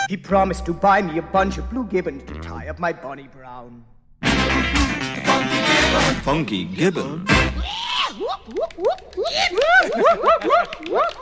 He promised to buy me a bunch of blue gibbons to tie up my Bonnie Brown. Funky Gibbon.